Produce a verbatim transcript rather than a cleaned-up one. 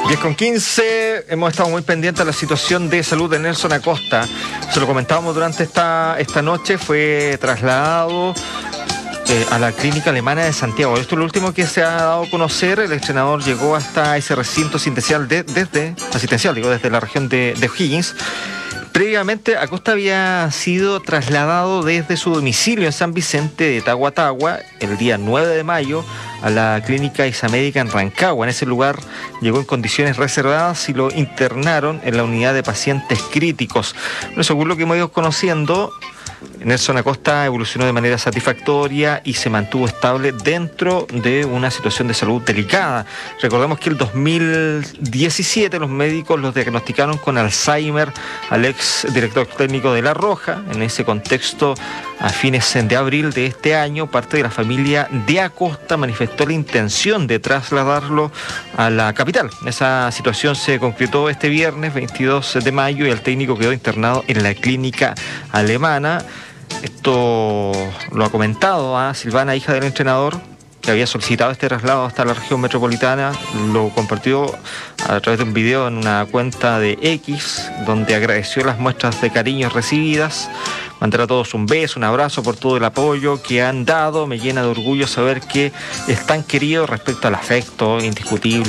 diez con quince, hemos estado muy pendientes de la situación de salud de Nelson Acosta. Se lo comentábamos durante esta, esta noche, fue trasladado eh, a la clínica alemana de Santiago. Esto es lo último que se ha dado a conocer. El entrenador llegó hasta ese recinto asistencial, de, desde, asistencial digo, desde la región de, de O'Higgins. Previamente, Acosta había sido trasladado desde su domicilio en San Vicente de Tahuatahua el día nueve de mayo a la clínica Isamedica en Rancagua. En ese lugar llegó en condiciones reservadas y lo internaron en la unidad de pacientes críticos. Bueno, según lo que hemos ido conociendo, Nelson Acosta evolucionó de manera satisfactoria y se mantuvo estable dentro de una situación de salud delicada. Recordemos que el dos mil diecisiete los médicos los diagnosticaron con Alzheimer al ex director técnico de La Roja. En ese contexto, a fines de abril de este año, parte de la familia de Acosta manifestó la intención de trasladarlo a la capital. Esa situación se concretó este viernes veintidós de mayo y el técnico quedó internado en la clínica alemana. Esto lo ha comentado a Silvana, hija del entrenador, que había solicitado este traslado hasta la región metropolitana. Lo compartió a través de un video en una cuenta de X, donde agradeció las muestras de cariño recibidas. Mandar a todos un beso, un abrazo por todo el apoyo que han dado. Me llena de orgullo saber que están queridos respecto al afecto indiscutible